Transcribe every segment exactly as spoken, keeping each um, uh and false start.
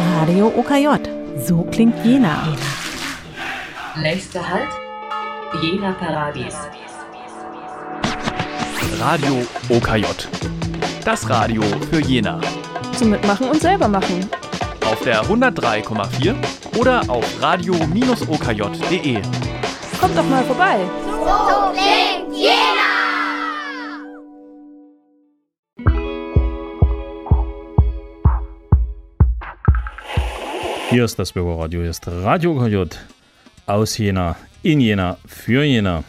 Radio O K J. So klingt Jena. Nächster Halt, Jena Paradies. Radio O K J. Das Radio für Jena. Zum Mitmachen und selber machen. Auf der hundertdrei Komma vier oder auf radio Bindestrich o k j punkt d e. Kommt doch mal vorbei. So klingt Jena! Hier ist das Bürgerradio, hier ist Radio O K J aus Jena, in Jena, für Jena.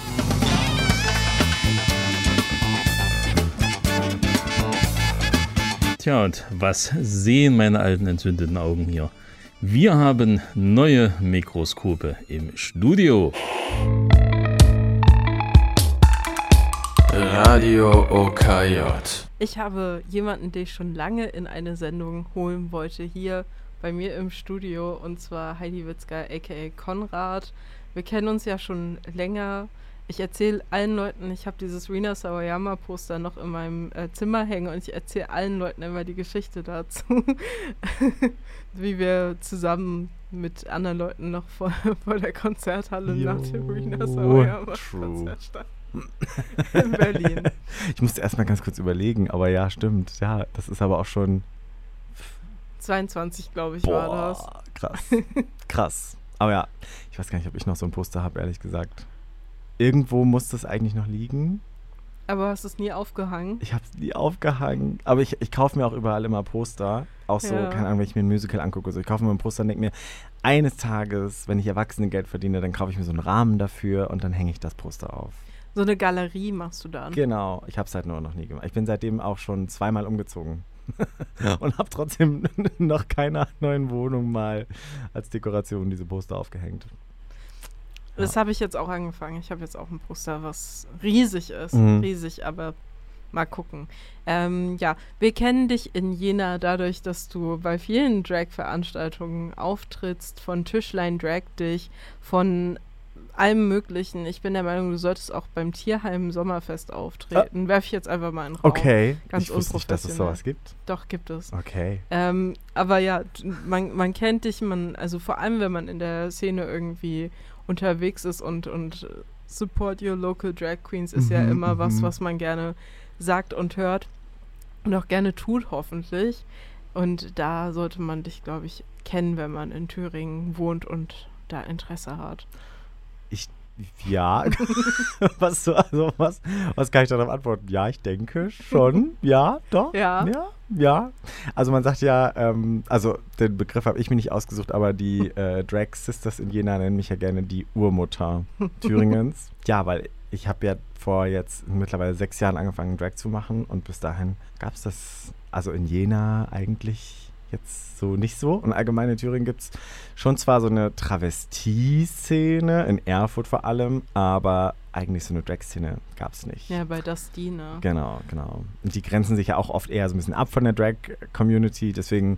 Tja, und was sehen meine alten entzündeten Augen hier? Wir haben neue Mikroskope im Studio. Radio O K J. Ich habe jemanden, den ich schon lange in eine Sendung holen wollte, hier bei mir im Studio, und zwar Heidi Witzka, aka Konrad. Wir kennen uns ja schon länger. Ich erzähle allen Leuten, ich habe dieses Rina Sawayama-Poster noch in meinem äh, Zimmer hängen und ich erzähle allen Leuten immer die Geschichte dazu, wie wir zusammen mit anderen Leuten noch vor, vor der Konzerthalle Yo, nach dem Rina Sawayama-Konzert standen. In Berlin. Ich musste erstmal ganz kurz überlegen, aber ja, stimmt. Ja, das ist aber auch schon... zweiundzwanzig, glaube ich, Boah, war das. Krass. Krass. Aber ja, ich weiß gar nicht, ob ich noch so ein Poster habe, ehrlich gesagt. Irgendwo muss das eigentlich noch liegen. Aber hast du es nie aufgehangen? Ich habe es nie aufgehangen. Aber ich, ich kaufe mir auch überall immer Poster. Auch so, Ja. keine Ahnung, wenn ich mir ein Musical angucke. So, ich kaufe mir ein Poster und denke mir, eines Tages, wenn ich Erwachsenengeld verdiene, dann kaufe ich mir so einen Rahmen dafür und dann hänge ich das Poster auf. So eine Galerie machst du dann. Genau, ich habe es halt nur noch nie gemacht. Ich bin seitdem auch schon zweimal umgezogen. Und habe trotzdem noch keiner neuen Wohnung mal als Dekoration diese Poster aufgehängt. Das habe ich jetzt auch angefangen. Ich habe jetzt auch ein Poster, was riesig ist. Mhm. Riesig, aber mal gucken. Ähm, ja, wir kennen dich in Jena dadurch, dass du bei vielen Drag-Veranstaltungen auftrittst, von Tischlein Drag dich, von allem Möglichen. Ich bin der Meinung, du solltest auch beim Tierheim Sommerfest auftreten. Werfe ich jetzt einfach mal in den Raum. Okay, Ganz ich wusste nicht, dass es unprofessionell. sowas gibt. Doch, gibt es. Okay. Ähm, aber ja, d- man, man kennt dich, man, also vor allem, wenn man in der Szene irgendwie unterwegs ist und, und support your local drag queens ist ja Mhm, immer was, mhm. was man gerne sagt und hört und auch gerne tut, hoffentlich. Und da sollte man dich, glaube ich, kennen, wenn man in Thüringen wohnt und da Interesse hat. Ich, ja. was, so, also was, was kann ich darauf antworten? Ja, ich denke schon. Ja, doch. Ja. Ja, ja. Also man sagt ja, ähm, also den Begriff habe ich mir nicht ausgesucht, aber die äh, Drag Sisters in Jena nennen mich ja gerne die Urmutter Thüringens. Ja, weil ich habe ja vor jetzt mittlerweile sechs Jahren angefangen, Drag zu machen und bis dahin gab es das, also in Jena eigentlich jetzt so nicht so. Und allgemein in Thüringen gibt es schon zwar so eine Travestie-Szene, in Erfurt vor allem, aber eigentlich so eine Drag-Szene gab es nicht. Ja, bei Dustine. Genau, genau. Und die grenzen sich ja auch oft eher so ein bisschen ab von der Drag-Community. Deswegen,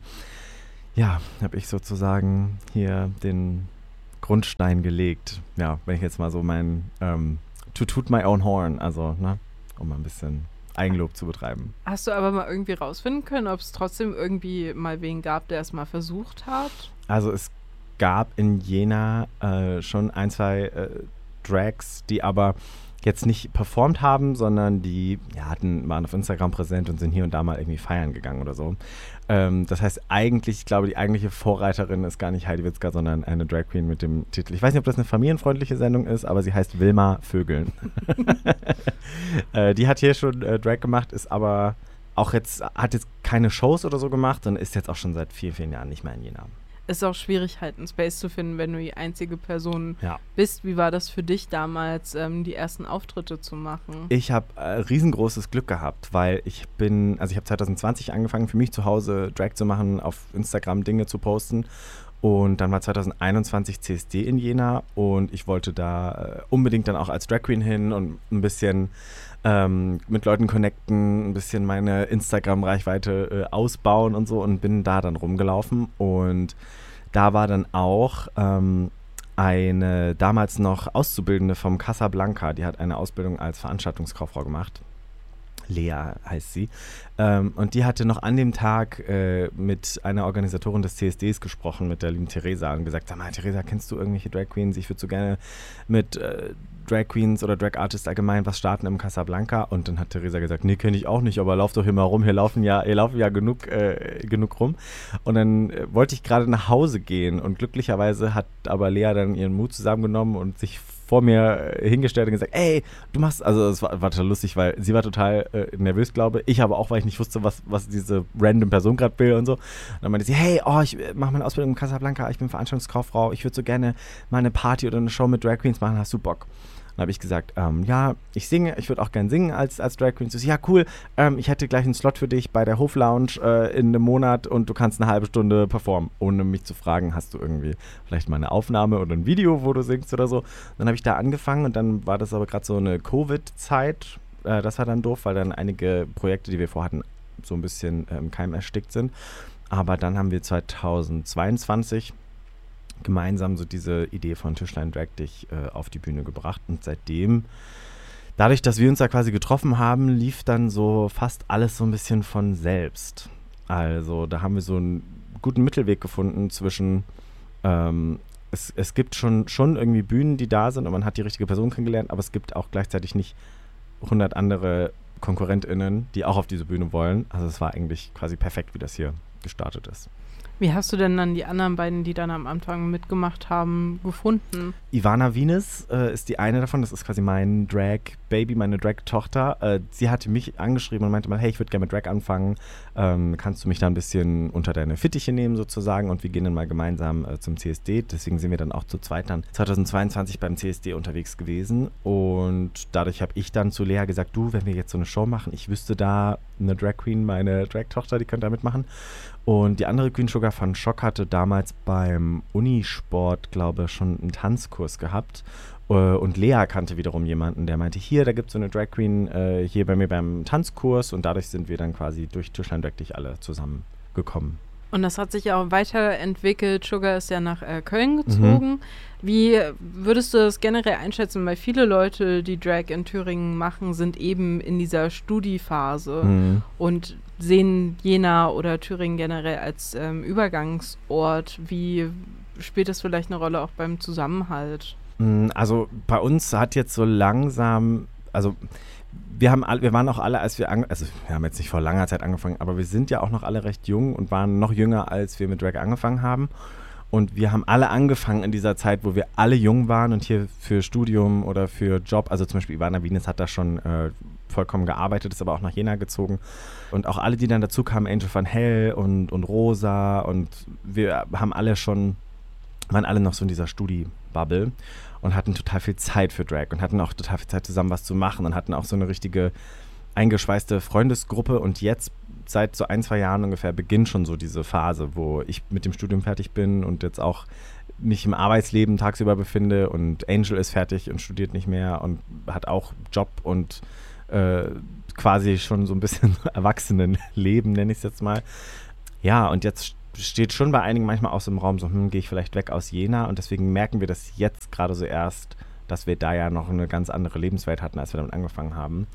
ja, habe ich sozusagen hier den Grundstein gelegt. Ja, wenn ich jetzt mal so mein ähm, to toot my own horn, also, ne, um mal ein bisschen Eigenlob zu betreiben. Hast du aber mal irgendwie rausfinden können, ob es trotzdem irgendwie mal wen gab, der es mal versucht hat? Also es gab in Jena äh, schon ein, zwei äh, Drags, die aber jetzt nicht performt haben, sondern die ja, hatten, waren auf Instagram präsent und sind hier und da mal irgendwie feiern gegangen oder so. Ähm, das heißt eigentlich, ich glaube, die eigentliche Vorreiterin ist gar nicht Heidi Witzka, sondern eine Drag Queen mit dem Titel. Ich weiß nicht, ob das eine familienfreundliche Sendung ist, aber sie heißt Wilma Vögeln. äh, die hat hier schon äh, Drag gemacht, ist aber auch jetzt, hat jetzt keine Shows oder so gemacht und ist jetzt auch schon seit vielen, vielen Jahren nicht mehr in Jena. Ist auch schwierig, halt einen Space zu finden, wenn du die einzige Person Ja. bist. Wie war das für dich damals, ähm, die ersten Auftritte zu machen? Ich habe äh, riesengroßes Glück gehabt, weil ich bin, also ich habe zwanzig zwanzig angefangen, für mich zu Hause Drag zu machen, auf Instagram Dinge zu posten. Und dann war zwanzig einundzwanzig C S D in Jena und ich wollte da äh, unbedingt dann auch als Drag Queen hin und ein bisschen ähm, mit Leuten connecten, ein bisschen meine Instagram-Reichweite äh, ausbauen und so und bin da dann rumgelaufen. Und da war dann auch ähm, eine damals noch Auszubildende vom Casablanca, die hat eine Ausbildung als Veranstaltungskauffrau gemacht. Lea heißt sie. Ähm, und die hatte noch an dem Tag äh, mit einer Organisatorin des C S Ds gesprochen, mit der lieben Theresa, und gesagt, sag mal, Theresa, kennst du irgendwelche Drag Queens? Ich würde so gerne mit äh, Drag Queens oder Drag Artists allgemein was starten im Casablanca. Und dann hat Theresa gesagt, nee, kenne ich auch nicht, aber lauf doch hier mal rum, hier laufen ja, hier laufen ja genug, äh, genug rum. Und dann äh, wollte ich gerade nach Hause gehen und glücklicherweise hat aber Lea dann ihren Mut zusammengenommen und sich vor mir hingestellt und gesagt, ey, du machst, also es war, war total lustig, weil sie war total äh, nervös, glaube ich, aber auch, weil ich nicht wusste, was, was diese random Person gerade will und so. Und dann meinte sie, hey, oh, ich mache meine Ausbildung in Casablanca, ich bin Veranstaltungskauffrau, ich würde so gerne mal eine Party oder eine Show mit Drag Queens machen, hast du Bock? Dann habe ich gesagt, ähm, ja, ich singe, ich würde auch gern singen als, als Drag Queen. So, ja, cool, ähm, ich hätte gleich einen Slot für dich bei der Hoflounge äh, in einem Monat und du kannst eine halbe Stunde performen, ohne mich zu fragen, hast du irgendwie vielleicht mal eine Aufnahme oder ein Video, wo du singst oder so. Dann habe ich da angefangen und dann war das aber gerade so eine Covid-Zeit. Äh, das war dann doof, weil dann einige Projekte, die wir vorhatten, so ein bisschen im ähm, Keim erstickt sind. Aber dann haben wir zweitausendzweiundzwanzig gemeinsam so diese Idee von Tischlein Drag Dich äh, auf die Bühne gebracht und seitdem, dadurch, dass wir uns da quasi getroffen haben, lief dann so fast alles so ein bisschen von selbst. Also da haben wir so einen guten Mittelweg gefunden zwischen, ähm, es, es gibt schon, schon irgendwie Bühnen, die da sind und man hat die richtige Person kennengelernt, aber es gibt auch gleichzeitig nicht hundert andere KonkurrentInnen, die auch auf diese Bühne wollen. Also es war eigentlich quasi perfekt, wie das hier gestartet ist. Wie hast du denn dann die anderen beiden, die dann am Anfang mitgemacht haben, gefunden? Ivana Wienes äh, ist die eine davon, das ist quasi mein Drag-Baby, meine Drag-Tochter. Äh, sie hatte mich angeschrieben und meinte mal, hey, ich würde gerne mit Drag anfangen, ähm, kannst du mich da ein bisschen unter deine Fittiche nehmen sozusagen und wir gehen dann mal gemeinsam äh, zum C S D. Deswegen sind wir dann auch zu zweit dann zweitausendzweiundzwanzig beim C S D unterwegs gewesen und dadurch habe ich dann zu Lea gesagt, du, wenn wir jetzt so eine Show machen, ich wüsste da eine Drag Queen, meine Drag-Tochter, die könnte da mitmachen. Und die andere Queen Sugar von Schock hatte damals beim Unisport, glaube ich, schon einen Tanzkurs gehabt. Und Lea kannte wiederum jemanden, der meinte, hier, da gibt es so eine Drag Queen äh, hier bei mir beim Tanzkurs. Und dadurch sind wir dann quasi durch Tischlein Drag Dich alle zusammengekommen. Und das hat sich ja auch weiterentwickelt. Sugar ist ja nach äh, Köln gezogen. Mhm. Wie würdest du das generell einschätzen? Weil viele Leute, die Drag in Thüringen machen, sind eben in dieser Studiephase mhm. und sehen Jena oder Thüringen generell als ähm, Übergangsort. Wie spielt das vielleicht eine Rolle auch beim Zusammenhalt? Also bei uns hat jetzt so langsam, also wir haben alle, wir waren auch alle, als wir, an, also wir haben jetzt nicht vor langer Zeit angefangen, aber wir sind ja auch noch alle recht jung und waren noch jünger, als wir mit Drag angefangen haben. Und wir haben alle angefangen in dieser Zeit, wo wir alle jung waren und hier für Studium oder für Job, also zum Beispiel Ivana Wienes hat da schon äh, vollkommen gearbeitet, ist aber auch nach Jena gezogen. Und auch alle, die dann dazu kamen, Angel van Hell und, und Rosa und wir haben alle schon, waren alle noch so in dieser Studi-Bubble und hatten total viel Zeit für Drag und hatten auch total viel Zeit zusammen was zu machen und hatten auch so eine richtige eingeschweißte Freundesgruppe und jetzt seit so ein, zwei Jahren ungefähr beginnt schon so diese Phase, wo ich mit dem Studium fertig bin und jetzt auch mich im Arbeitsleben tagsüber befinde und Angel ist fertig und studiert nicht mehr und hat auch Job und äh, quasi schon so ein bisschen Erwachsenenleben, nenne ich es jetzt mal. Ja, und jetzt steht schon bei einigen manchmal auch so im Raum so, hm, gehe ich vielleicht weg aus Jena und deswegen merken wir das jetzt gerade so erst, dass wir da ja noch eine ganz andere Lebenswelt hatten, als wir damit angefangen haben.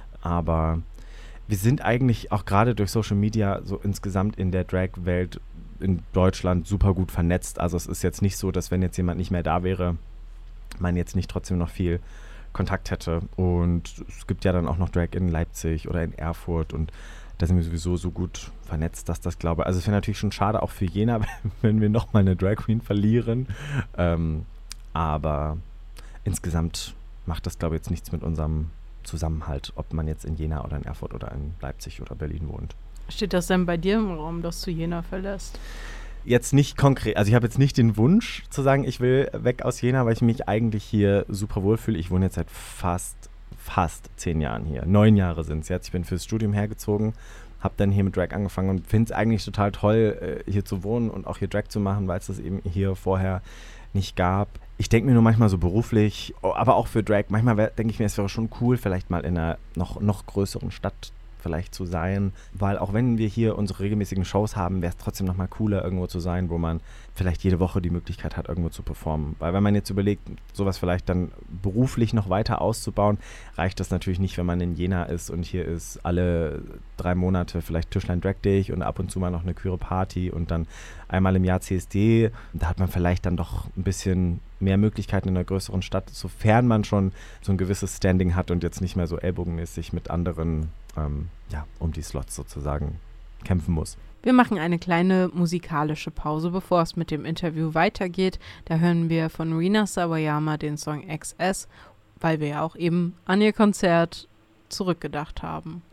Aber wir sind eigentlich auch gerade durch Social Media so insgesamt in der Drag-Welt in Deutschland super gut vernetzt. Also es ist jetzt nicht so, dass wenn jetzt jemand nicht mehr da wäre, man jetzt nicht trotzdem noch viel Kontakt hätte. Und es gibt ja dann auch noch Drag in Leipzig oder in Erfurt und da sind wir sowieso so gut vernetzt, dass das glaube ich, also es wäre natürlich schon schade auch für Jena, wenn wir nochmal eine Drag Queen verlieren. Ähm, aber insgesamt macht das glaube ich jetzt nichts mit unserem Zusammenhalt, ob man jetzt in Jena oder in Erfurt oder in Leipzig oder Berlin wohnt. Steht das denn bei dir im Raum, dass du Jena verlässt? Jetzt nicht konkret, also ich habe jetzt nicht den Wunsch zu sagen, ich will weg aus Jena, weil ich mich eigentlich hier super wohl fühle. Ich wohne jetzt seit fast, fast zehn Jahren hier. Neun Jahre sind es jetzt. Ich bin fürs Studium hergezogen, habe dann hier mit Drag angefangen und finde es eigentlich total toll, hier zu wohnen und auch hier Drag zu machen, weil es das eben hier vorher nicht gab. Ich denke mir nur manchmal so beruflich, aber auch für Drag, manchmal denke ich mir, es wäre schon cool, vielleicht mal in einer noch, noch größeren Stadt vielleicht zu sein, weil auch wenn wir hier unsere regelmäßigen Shows haben, wäre es trotzdem nochmal cooler, irgendwo zu sein, wo man vielleicht jede Woche die Möglichkeit hat, irgendwo zu performen. Weil wenn man jetzt überlegt, sowas vielleicht dann beruflich noch weiter auszubauen, reicht das natürlich nicht, wenn man in Jena ist und hier ist alle drei Monate vielleicht Tischlein Drag Day und ab und zu mal noch eine queere Party und dann einmal im Jahr C S D. Da hat man vielleicht dann doch ein bisschen mehr Möglichkeiten in einer größeren Stadt, sofern man schon so ein gewisses Standing hat und jetzt nicht mehr so ellbogenmäßig mit anderen ähm, ja, um die Slots sozusagen kämpfen muss. Wir machen eine kleine musikalische Pause, bevor es mit dem Interview weitergeht. Da hören wir von Rina Sawayama den Song X S, weil wir ja auch eben an ihr Konzert zurückgedacht haben.